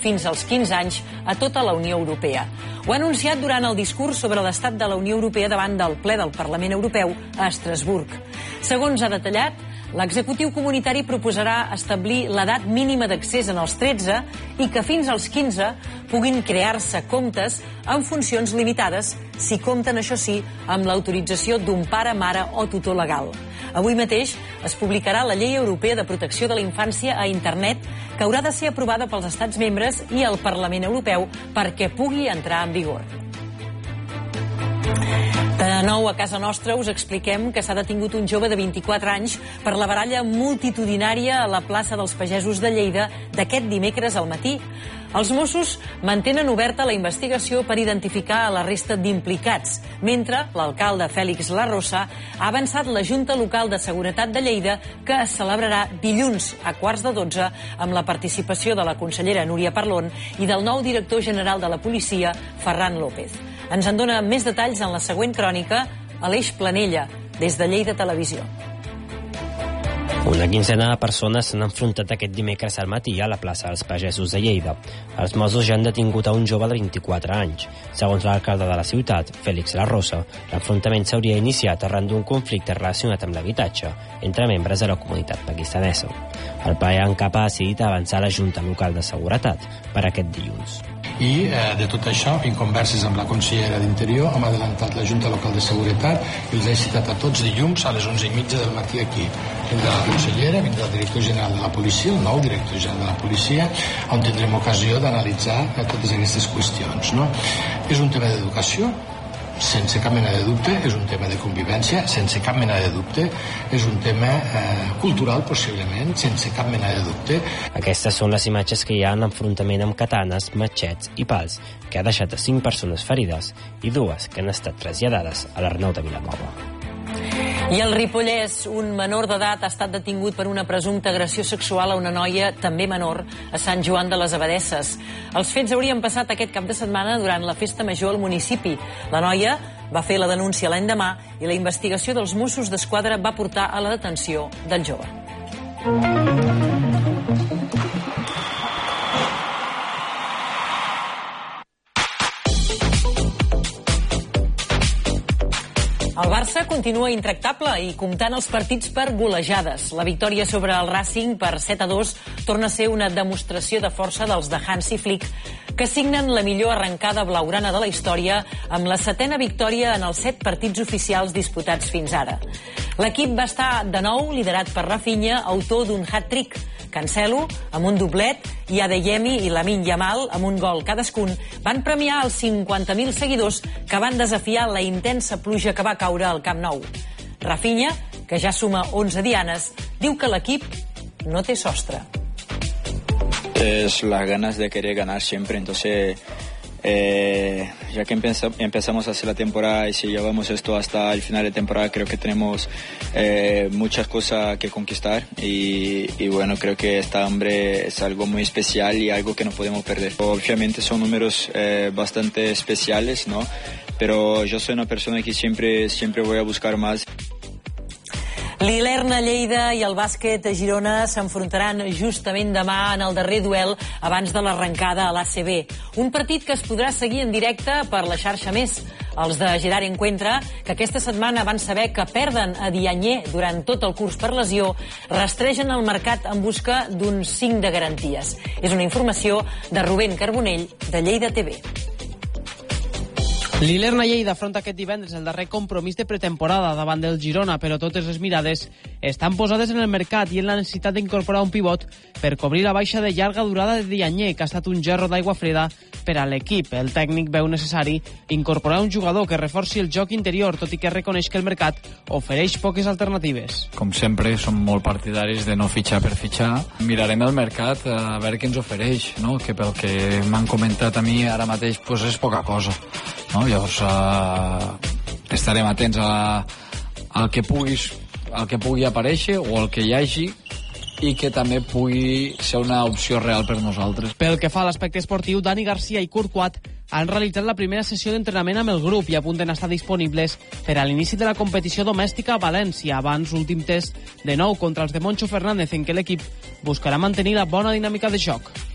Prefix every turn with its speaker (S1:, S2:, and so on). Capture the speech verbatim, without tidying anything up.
S1: fins als quinze anys a tota la Unió Europea. Ho ha anunciat durant el discurs sobre l'estat de la Unió Europea davant del ple del Parlament Europeu a Estrasburg. Segons ha detallat, l'executiu comunitari proposarà establir l'edat mínima d'accés en els tretze i que fins als quinze puguin crear-se comptes amb funcions limitades si compten, això sí, amb l'autorització d'un pare, mare o tutor legal. Avui mateix es publicarà la Llei Europea de Protecció de la Infància a Internet, que haurà de ser aprovada pels Estats membres i el Parlament Europeu perquè pugui entrar en vigor. De nou, a casa nostra us expliquem que s'ha detingut un jove de vint-i-quatre anys per la baralla multitudinària a la plaça dels Pagesos de Lleida d'aquest dimecres al matí. Els Mossos mantenen oberta la investigació per identificar a la resta d'implicats, mentre l'alcalde Félix Larrosa ha avançat la Junta Local de Seguretat de Lleida, que es celebrarà dilluns a quarts de dotze amb la participació de la consellera Núria Parlon i del nou director general de la policia, Ferran López. Ens en dona més detalls en la següent crònica, Aleix Planella, des de Lleida Televisió.
S2: Una quinzena de persones s'han enfrontat aquest dimecres al matí a la plaça dels Pagesos de Lleida. Els Mossos ja han detingut a un jove de vint-i-quatre anys. Segons l'alcalde de la ciutat, Félix Larrosa, l'enfrontament s'hauria iniciat arran d'un conflicte relacionat amb l'habitatge entre membres de la comunitat pakistanesa. El P A E en cap ha decidit avançar a la Junta Local de Seguretat per aquest dilluns.
S3: I eh, de tot això, en converses amb la consellera d'Interior, hem adelantat la Junta Local de Seguretat i els he citat a tots dilluns a les onze i mitja del matí aquí. Vindrà la consellera, vindrà el director general de la policia, el nou director general de la policia, on tindrem ocasió d'analitzar totes aquestes qüestions. No? És un tema d'educació, sense cap mena de dubte, és un tema de convivència, sense cap mena de dubte, és un tema eh, cultural, possiblement, sense cap mena de dubte.
S2: Aquestes són les imatges que hi ha en enfrontament amb katanes, matxets i pals, que ha deixat a cinc persones ferides i dues que han estat traslladades a l'Arnau de Vilanova.
S1: I al Ripollès, un menor d'edat ha estat detingut per una presumpta agressió sexual a una noia, també menor, a Sant Joan de les Abadesses. Els fets haurien passat aquest cap de setmana durant la festa major al municipi. La noia va fer la denúncia l'endemà i la investigació dels Mossos d'Esquadra va portar a la detenció del jove. El Barça continua intractable i comptant els partits per golejades. La victòria sobre el Racing per set a dos torna a ser una demostració de força dels de Hansi Flick, que signen la millor arrencada blaugrana de la història amb la setena victòria en els set partits oficials disputats fins ara. L'equip va estar de nou liderat per Rafinha, autor d'un hat-trick. Cancelo, amb un doblet, i Adeyemi i Lamine Yamal, amb un gol cadascun, van premiar els cinquanta mil seguidors que van desafiar la intensa pluja que va caure al Camp Nou. Rafinha, que ja suma onze dianes, diu que l'equip no té sostre.
S4: Es las ganas de querer ganar siempre, entonces eh, ya que empeza, empezamos a hacer la temporada y si llevamos esto hasta el final de temporada, creo que tenemos eh, muchas cosas que conquistar y, y bueno, creo que esta hambre es algo muy especial y algo que no podemos perder. Obviamente son números eh, bastante especiales, ¿no? Pero yo soy una persona que siempre, siempre voy a buscar más.
S1: L'Ilerna Lleida i el bàsquet a Girona s'enfrontaran justament demà en el darrer duel abans de l'arrencada a l'A C B. Un partit que es podrà seguir en directe per la xarxa Més. Els de Gerard Encuentra, que aquesta setmana van saber que perden a Dianyé durant tot el curs per lesió, rastregen el mercat en busca d'un cinc de garanties. És una informació de Rubén Carbonell, de Lleida T V.
S5: L'Ilerna Lleida afronta aquest divendres el darrer compromís de pretemporada davant del Girona, però totes les mirades estan posades en el mercat i en la necessitat d'incorporar un pivot per cobrir la baixa de llarga durada de Dianyé, que ha estat un gerro d'aigua freda per a l'equip. El tècnic veu necessari incorporar un jugador que reforci el joc interior, tot i que reconeix que el mercat ofereix poques alternatives.
S6: Com sempre, som molt partidaris de no fitxar per fitxar. Mirarem el mercat a veure què ens ofereix, no? Que pel que m'han comentat a mi ara mateix pues és poca cosa. No? Llavors eh, estarem atents a, al que puguis, al que pugui aparèixer o al que hi hagi i que també pugui ser una opció real per nosaltres.
S5: Pel que fa a l'aspecte esportiu, Dani Garcia i Courtois han realitzat la primera sessió d'entrenament amb el grup i apunten a estar disponibles per a l'inici de la competició domèstica a València, abans l'últim test de nou contra els de Moncho Fernández, en què l'equip buscarà mantenir la bona dinàmica de joc.